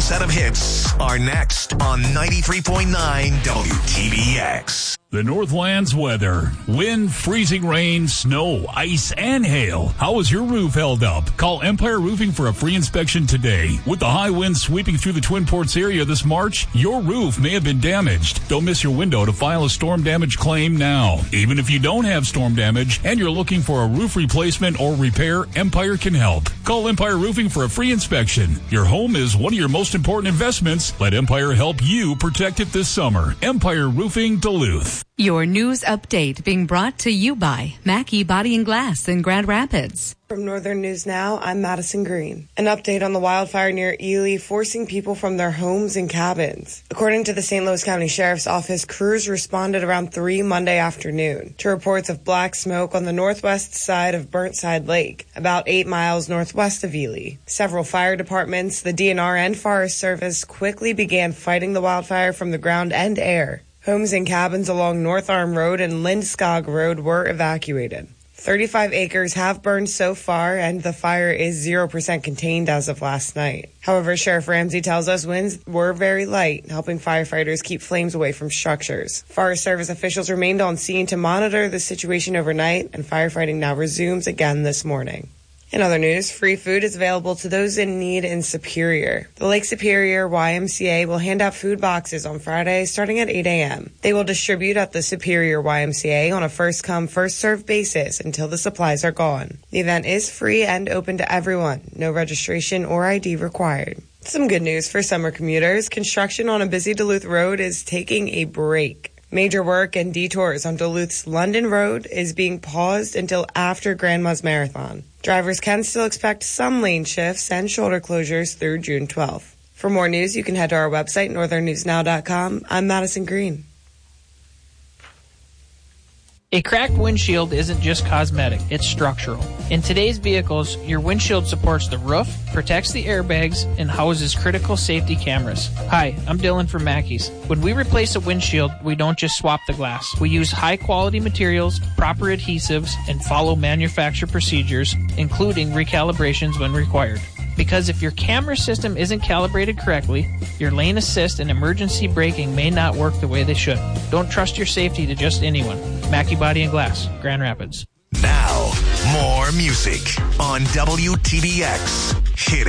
set of hits are next on 93.9 WTBX. The Northlands weather. Wind, freezing rain, snow, ice, and hail. How is your roof held up? Call Empire Roofing for a free inspection today. With the high winds sweeping through the Twin Ports area this March, your roof may have been damaged. Don't miss your window to file a storm damage claim now. Even if you don't have storm damage and you're looking for a roof replacement or repair, Empire can help. Call Empire Roofing for a free inspection. Your home is one of your most important investments. Let Empire help you protect it this summer. Empire Roofing Duluth. Your news update being brought to you by Mackey Body and Glass in Grand Rapids. From Northern News Now, I'm Madison Green. An update on the wildfire near Ely forcing people from their homes and cabins. According to the St. Louis County Sheriff's Office, crews responded around 3 Monday afternoon to reports of black smoke on the northwest side of Burnside Lake, about 8 miles northwest of Ely. Several fire departments, the DNR, and Forest Service quickly began fighting the wildfire from the ground and air. Homes and cabins along North Arm Road and Lindskog Road were evacuated. 35 acres have burned so far, and the fire is 0% contained as of last night. However, Sheriff Ramsey tells us winds were very light, helping firefighters keep flames away from structures. Forest Service officials remained on scene to monitor the situation overnight, and firefighting now resumes again this morning. In other news, free food is available to those in need in Superior. The Lake Superior YMCA will hand out food boxes on Friday starting at 8 a.m. They will distribute at the Superior YMCA on a first-come, first-served basis until the supplies are gone. The event is free and open to everyone. No registration or ID required. Some good news for summer commuters. Construction on a busy Duluth road is taking a break. Major work and detours on Duluth's London Road is being paused until after Grandma's Marathon. Drivers can still expect some lane shifts and shoulder closures through June 12th. For more news, you can head to our website, northernnewsnow.com. I'm Madison Green. A cracked windshield isn't just cosmetic, it's structural. In today's vehicles, your windshield supports the roof, protects the airbags, and houses critical safety cameras. Hi, I'm Dylan from Mackey's. When we replace a windshield, we don't just swap the glass. We use high-quality materials, proper adhesives, and follow manufacturer procedures, including recalibrations when required. Because if your camera system isn't calibrated correctly, your lane assist and emergency braking may not work the way they should. Don't trust your safety to just anyone. Mackey Body and Glass, Grand Rapids. Now, more music on WTBX. Hit